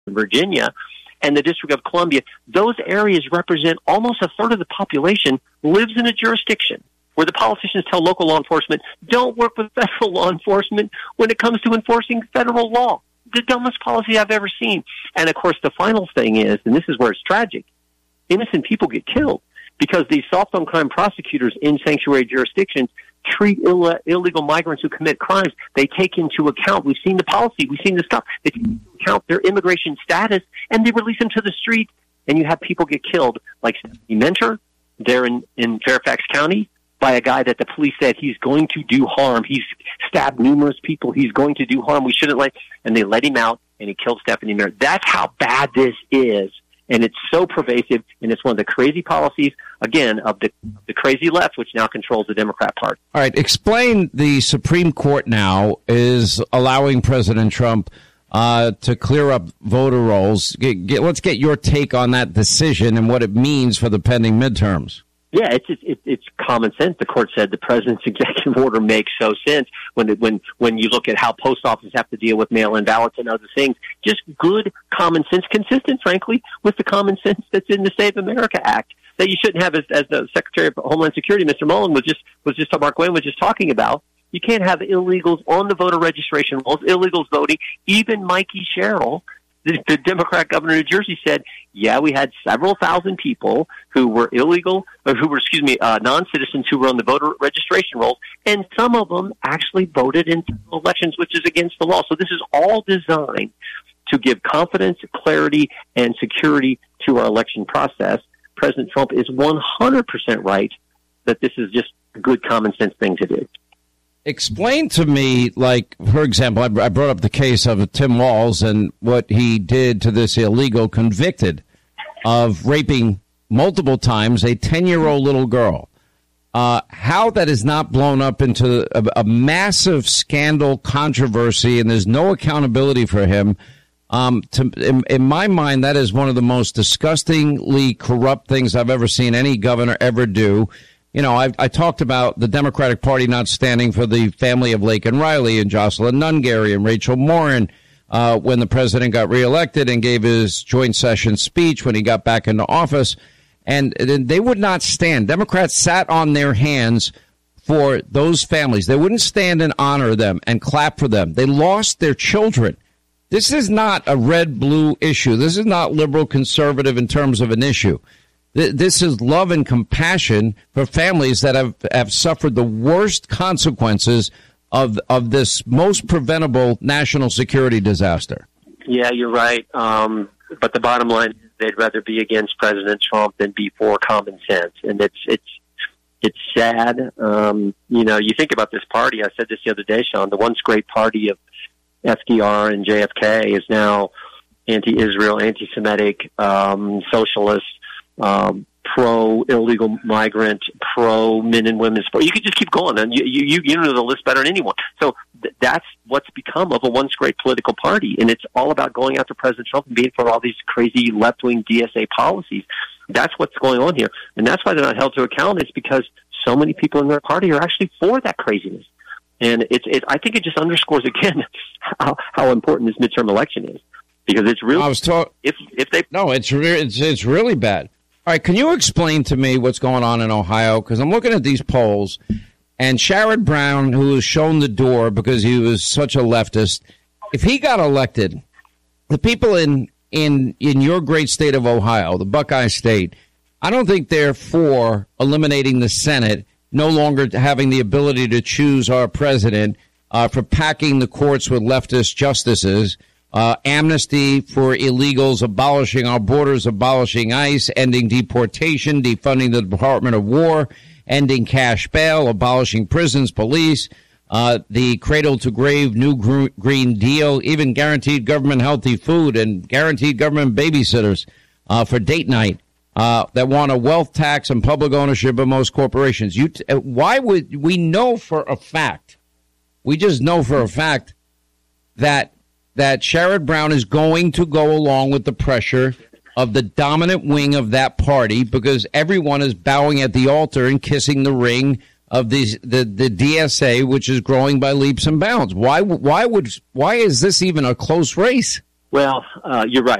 Virginia, and the District of Columbia, those areas represent almost a third of the population lives in a jurisdiction where the politicians tell local law enforcement, don't work with federal law enforcement when it comes to enforcing federal law. The dumbest policy I've ever seen. And, of course, the final thing is, and this is where it's tragic, innocent people get killed because these soft-on-crime prosecutors in sanctuary jurisdictions treat illegal migrants who commit crimes. They take into account, we've seen the policy, we've seen the stuff, they take into account their immigration status, and they release them to the street, and you have people get killed, like Stephanie Mentor there in Fairfax County, by a guy that the police said he's going to do harm. He's stabbed numerous people. He's going to do harm. We shouldn't and they let him out, and he killed Stephanie Mentor. That's how bad this is. And it's so pervasive, and it's one of the crazy policies, again, of the crazy left, which now controls the Democrat Party. All right, explain the Supreme Court now is allowing President Trump to clear up voter rolls. Let's get your take on that decision and what it means for the pending midterms. Yeah, it's common sense. The court said the president's executive order makes so sense when you look at how post offices have to deal with mail-in ballots and other things. Just good common sense, consistent, frankly, with the common sense that's in the Save America Act that you shouldn't have, as the Secretary of Homeland Security, Mr. Mullen, Mark Wayne was just talking about. You can't have illegals on the voter registration rolls, illegals voting. Even Mikey Sherrill, the Democrat governor of New Jersey, said, yeah, we had several thousand people who were illegal, or who were, non-citizens who were on the voter registration rolls, and some of them actually voted in elections, which is against the law. So this is all designed to give confidence, clarity, and security to our election process. President Trump is 100% right that this is just a good common sense thing to do. Explain to me, like, for example, I brought up the case of Tim Walz and what he did to this illegal convicted of raping multiple times a 10-year-old little girl. How that is not blown up into a massive scandal, controversy, and there's no accountability for him. In my mind, that is one of the most disgustingly corrupt things I've ever seen any governor ever do. You know, I talked about the Democratic Party not standing for the family of Laken Riley and Jocelyn Nungary and Rachel Morin when the president got reelected and gave his joint session speech when he got back into office. And they would not stand. Democrats sat on their hands for those families. They wouldn't stand and honor them and clap for them. They lost their children. This is not a red-blue issue. This is not liberal-conservative in terms of an issue. This is love and compassion for families that have suffered the worst consequences of this most preventable national security disaster. Yeah, you're right. But the bottom line is they'd rather be against President Trump than be for common sense. And it's sad. You think about this party. I said this the other day, Sean. The once great party of FDR and JFK is now anti-Israel, anti-Semitic, socialist, pro-illegal migrant, pro-men and women's sport. You could just keep going, and you know the list better than anyone. So that's what's become of a once great political party, and it's all about going after President Trump and being for all these crazy left-wing DSA policies. That's what's going on here, and that's why they're not held to account. It's because so many people in their party are actually for that craziness. And I think it just underscores again how important this midterm election is, because it's really. It's really bad. All right, can you explain to me what's going on in Ohio? Because I'm looking at these polls, and Sherrod Brown, who was shown the door because he was such a leftist, if he got elected, the people in your great state of Ohio, the Buckeye State, I don't think they're for eliminating the Senate, no longer having the ability to choose our president, for packing the courts with leftist justices, amnesty for illegals, abolishing our borders, abolishing ICE, ending deportation, defunding the Department of War, ending cash bail, abolishing prisons, police, the cradle-to-grave New Green Deal, even guaranteed government healthy food and guaranteed government babysitters for date night. That want a wealth tax and public ownership of most corporations. Why would we know for a fact? We just know for a fact that Sherrod Brown is going to go along with the pressure of the dominant wing of that party, because everyone is bowing at the altar and kissing the ring of the DSA, which is growing by leaps and bounds. Why is this even a close race? Well, you're right.